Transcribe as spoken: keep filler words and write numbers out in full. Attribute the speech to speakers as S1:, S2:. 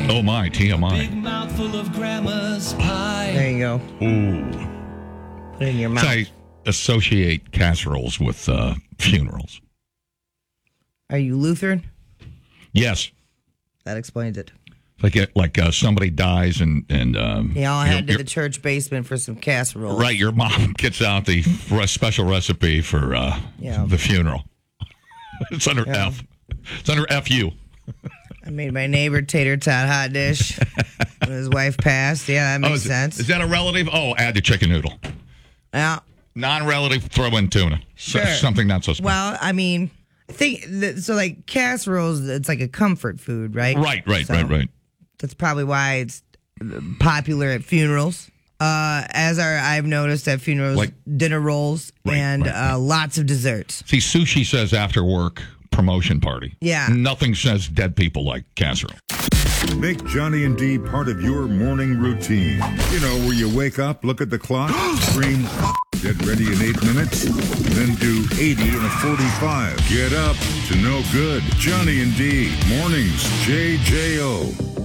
S1: Oh, my, T M I.
S2: Big mouthful of grandma's pie.
S3: There you go.
S1: Ooh.
S3: Put it in your mouth.
S1: So I associate casseroles with uh, funerals.
S3: Are you Lutheran?
S1: Yes.
S3: That explains it.
S1: Like it, like uh, somebody dies and... and um,
S3: Y'all
S1: your-
S3: head to
S1: your-
S3: the church basement for some casserole.
S1: Right, your mom gets out the re- special recipe for uh,
S3: Yeah.
S1: the funeral. It's under
S3: Yeah.
S1: F. It's under F U.
S3: I made my neighbor tater tot hot dish when his wife passed. Yeah, that makes
S1: oh, is,
S3: sense.
S1: Is that a relative? Oh, add the chicken noodle.
S3: Yeah.
S1: Non-relative, throw in tuna. So-
S3: Sure.
S1: something not so special.
S3: Well, I mean, I think that, so. Like casseroles, it's like a comfort food, right?
S1: right, right,
S3: So
S1: right, right.
S3: That's probably why it's popular at funerals. Uh, as are I've noticed at funerals,
S1: Like-
S3: dinner rolls
S1: Right,
S3: and
S1: right,
S3: uh, lots of desserts.
S1: See, sushi says after work promotion party.
S3: Yeah.
S1: Nothing says dead people like casserole.
S4: Make Johnny and D part of your morning routine. You know, where you wake up, look at the clock, scream, get ready in eight minutes, then do eighty in a forty-five. Get up to no good. Johnny and D, mornings, J J O.